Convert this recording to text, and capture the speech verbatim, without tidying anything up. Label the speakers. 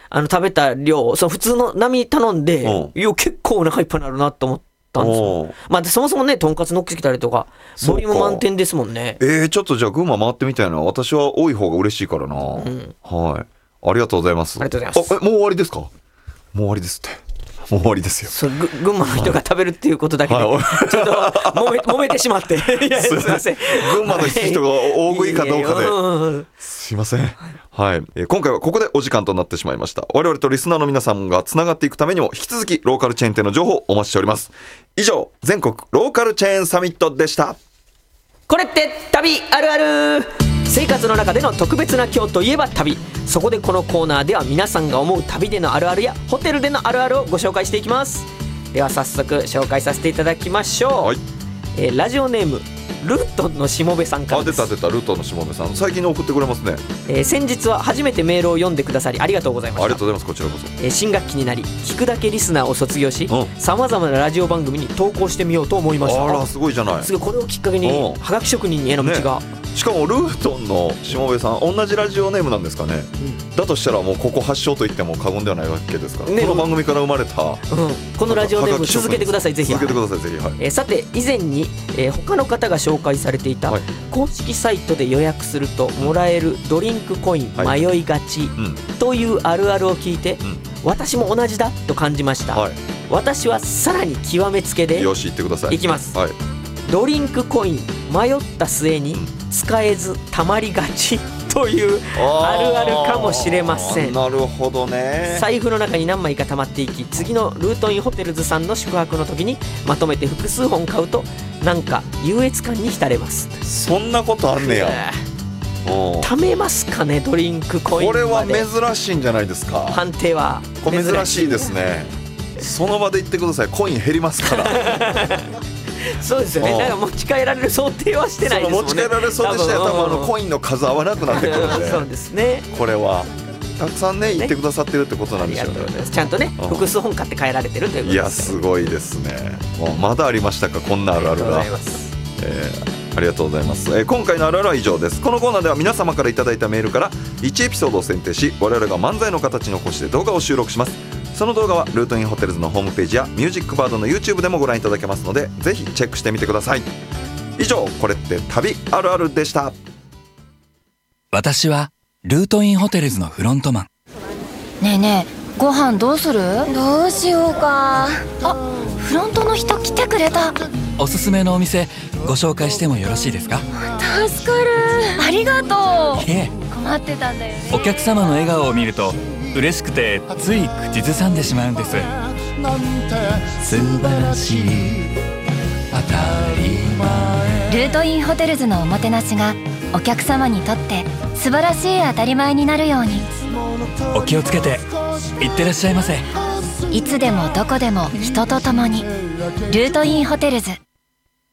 Speaker 1: あの食べた量その普通の並頼んで、うん、いや結構お腹いっぱいになるなと思ったんですよ。まあ、でそもそもねとんかつ乗っけてきたりとかボリューム満点ですもんね。
Speaker 2: えー、ちょっとじゃあ群馬回ってみたいな。私は多い方が嬉しいからな、うん、はい、ありがとうございます。
Speaker 1: ありがとうございます。
Speaker 2: あえもう終わりですか？もう終わりですって。もう終わりですよ。
Speaker 1: そう群馬の人が食べるっていうことだけで、はい、ちょっと揉め、揉めてしまっていやすいません。
Speaker 2: 群馬の人が大食いかどうかですいません、はい、えー、今回はここでお時間となってしまいました。我々とリスナーの皆さんがつながっていくためにも引き続きローカルチェーン店の情報をお待ちしております。以上全国ローカルチェーンサミットでした。
Speaker 1: これって旅あるある。生活の中での特別な今日といえば旅。そこでこのコーナーでは皆さんが思う旅でのあるあるやホテルでのあるあるをご紹介していきます。では早速紹介させていただきましょう、はい、えー、ラジオネームルートのしもべさんからです。
Speaker 2: あ出た出たルートのしもべさん最近の送ってくれますね、
Speaker 1: えー、先日は初めてメールを読んでくださりありがとうございました。
Speaker 2: ありがとうございます。こちらこそ、
Speaker 1: えー、新学期になり聞くだけリスナーを卒業しさまざまなラジオ番組に投稿してみようと思いました。
Speaker 2: あらすごいじゃない。
Speaker 1: すごい。これをきっかけにはがき職人への道が、ね、
Speaker 2: しかもルートンのしもべさん同じラジオネームなんですかね、うん、だとしたらもうここ発祥と言っても過言ではないわけですから、ね、この番組から生まれた、うん、
Speaker 1: このラジオネーム続けてください。ぜひ
Speaker 2: 続けてくださいぜひ、はい。
Speaker 1: えー、さて以前に、えー、他の方が紹介されていた、はい、公式サイトで予約するともらえるドリンクコイン、はい、迷いがち、うん、というあるあるを聞いて、うん、私も同じだと感じました、はい、私はさらに極めつけで
Speaker 2: よし言ってください。
Speaker 1: いきます、
Speaker 2: はい、
Speaker 1: ドリンクコイン迷った末に使えずたまりがちというあるあるかもしれません。
Speaker 2: なるほどね。
Speaker 1: 財布の中に何枚か溜まっていき次のルートインホテルズさんの宿泊の時にまとめて複数本買うとなんか優越感に浸れます。
Speaker 2: そんなことあんねや。
Speaker 1: 貯めますかねドリンクコインまで。
Speaker 2: これは珍しいんじゃないですか。
Speaker 1: 判定は
Speaker 2: これ珍しいですね。その場で言ってください。コイン減りますから
Speaker 1: そうですよね。なんか持ち帰られる想定はしてないですもんね。
Speaker 2: 持ち帰られる想定しては多分あのコインの数合わなくなってくるんで
Speaker 1: そうですね。
Speaker 2: これはたくさんね言ってくださってるってことなんでしょうね。
Speaker 1: ちゃんとね複数本買って帰られてるということです、ね、
Speaker 2: いやすごいですね。もうまだありましたかこんなあるあるが。ありがとうございます、えー、ありがとうございます、えー、今回のあるあるは以上です。このコーナーでは皆様からいただいたメールからいちエピソードを選定し我々が漫才の形に起こして動画を収録します。その動画はルートインホテルズのホームページやミュージックバードの YouTube でもご覧いただけますのでぜひチェックしてみてください。以上これって旅あるあるでした。
Speaker 3: 私はルートインホテルズのフロントマン。
Speaker 4: ねえねえご飯どうする？
Speaker 5: どうしようか。
Speaker 4: あ、フロントの人来てくれた。
Speaker 3: おすすめのお店ご紹介してもよろしいですか？
Speaker 5: 助かる。
Speaker 4: ありがとう。
Speaker 3: いえ
Speaker 5: 困ってたんだよね。
Speaker 3: お客様の笑顔を見ると嬉しくてつい口ずさんでしまうんです。素晴らしい当たり前。
Speaker 4: ルートインホテルズのおもてなしがお客様にとって素晴らしい当たり前になるように。
Speaker 3: お気をつけていってらっしゃいませ。
Speaker 4: いつでもどこでも人と共にルートインホテルズ。